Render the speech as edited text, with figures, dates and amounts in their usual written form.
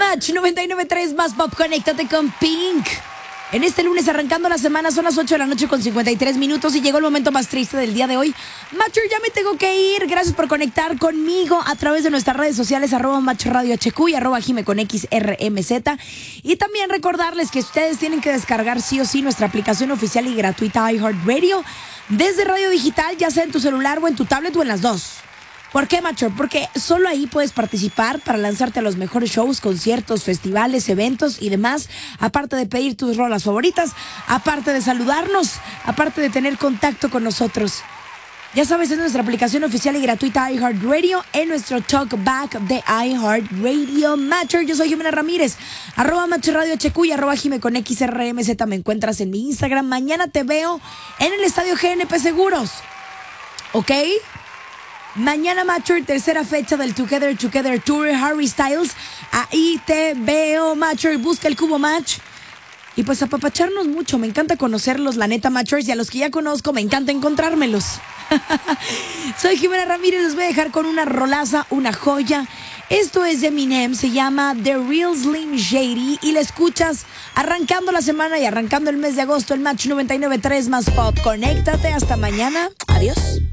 Match 99.3 más pop, conéctate con Pink. En este lunes arrancando la semana son las 8 de la noche con 53 minutos y llegó el momento más triste del día de hoy. Matcher, ya me tengo que ir. Gracias por conectar conmigo a través de nuestras redes sociales @MatchRadioHQ y @Jime con XRMZ. Y también recordarles que ustedes tienen que descargar sí o sí nuestra aplicación oficial y gratuita iHeartRadio desde Radio Digital, ya sea en tu celular o en tu tablet o en las dos. ¿Por qué, Matcher? Porque solo ahí puedes participar para lanzarte a los mejores shows, conciertos, festivales, eventos y demás. Aparte de pedir tus rolas favoritas, aparte de saludarnos, aparte de tener contacto con nosotros. Ya sabes, es nuestra aplicación oficial y gratuita iHeartRadio en nuestro talkback de iHeartRadio. Matcher, yo soy Jimena Ramírez, @MatcherRadioHQ y @Jime con XRMZ. Me encuentras en mi Instagram. Mañana te veo en el Estadio GNP Seguros. ¿Ok? Mañana, Matcher, tercera fecha del Together Tour, Harry Styles. Ahí te veo, Matcher. Busca el Cubo Match. Y pues apapacharnos mucho. Me encanta conocerlos, la neta, Matchers. Y a los que ya conozco, me encanta encontrármelos. Soy Jimena Ramírez. Les voy a dejar con una rolaza, una joya. Esto es de Eminem, se llama The Real Slim Shady. Y la escuchas arrancando la semana y arrancando el mes de agosto. El Match 99.3 más pop. Conéctate. Hasta mañana. Adiós.